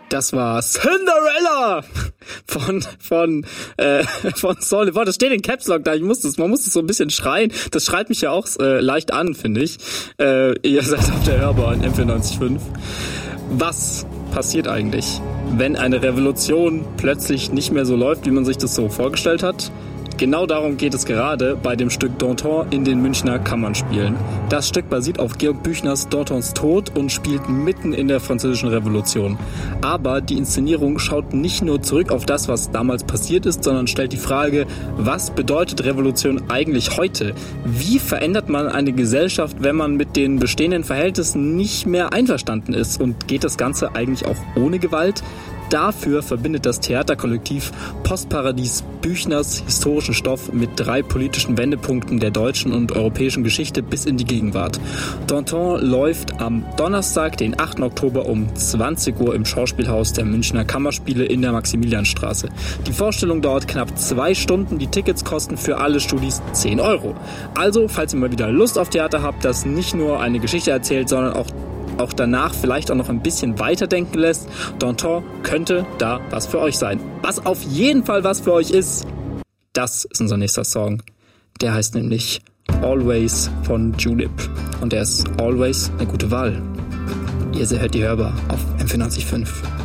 Das war Cinderella von Soul. Das steht in Caps Lock da. Man muss es so ein bisschen schreien. Das schreit mich ja auch leicht an, finde ich. Ihr seid auf der Hörbahn in M94.5. Was passiert eigentlich, wenn eine Revolution plötzlich nicht mehr so läuft, wie man sich das so vorgestellt hat? Genau darum geht es gerade bei dem Stück Danton in den Münchner Kammerspielen. Das Stück basiert auf Georg Büchners Dantons Tod und spielt mitten in der Französischen Revolution. Aber die Inszenierung schaut nicht nur zurück auf das, was damals passiert ist, sondern stellt die Frage, was bedeutet Revolution eigentlich heute? Wie verändert man eine Gesellschaft, wenn man mit den bestehenden Verhältnissen nicht mehr einverstanden ist? Und geht das Ganze eigentlich auch ohne Gewalt? Dafür verbindet das Theaterkollektiv Postparadies Büchners historischen Stoff mit 3 politischen Wendepunkten der deutschen und europäischen Geschichte bis in die Gegenwart. Danton läuft am Donnerstag, den 8. Oktober um 20 Uhr im Schauspielhaus der Münchner Kammerspiele in der Maximilianstraße. Die Vorstellung dauert knapp 2 Stunden, die Tickets kosten für alle Studis 10 €. Also, falls ihr mal wieder Lust auf Theater habt, das nicht nur eine Geschichte erzählt, sondern auch danach vielleicht auch noch ein bisschen weiterdenken lässt, Danton könnte da was für euch sein. Was auf jeden Fall was für euch ist, das ist unser nächster Song. Der heißt nämlich Always von Julep. Und der ist always eine gute Wahl. Ihr hört die Hörbar auf M94.5.